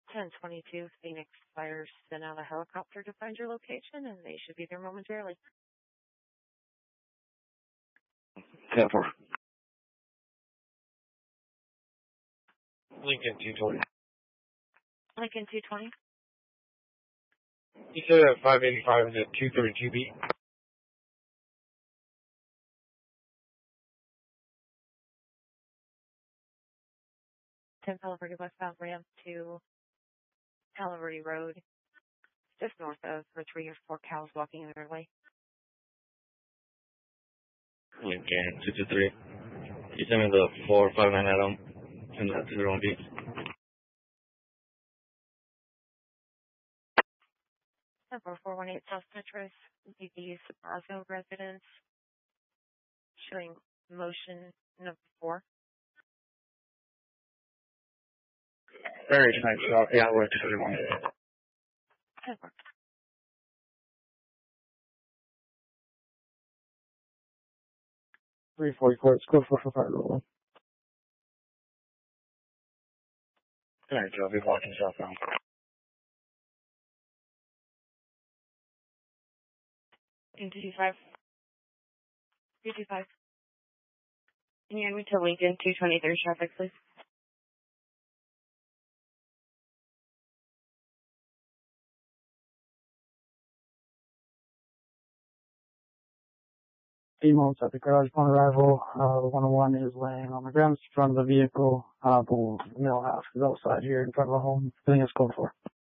1022 Phoenix Fire sent out a helicopter to find your location, and they should be there momentarily. 10-4. Lincoln 220. Lincoln 220. You said at 585 is at 232B. 10 Palo Verde westbound ramp to Palo Verde Road, just north of where 3 or 4 cows walking in their way. Lincoln 223. You sent me the 459 Adam and the 201B. 14418 South Petros, DB Subrazo residence, showing motion number 4. Very nice. So, yeah, we're at 231. 10-4. Let's go for fire roll. All right, Joe. Be walking southbound. In 225. 225. Can you hand me to Lincoln 223 traffic, please? Females at the garage upon arrival. The 101 is laying on the ground in front of the vehicle. The male half is outside here in front of the home. Everything is code for.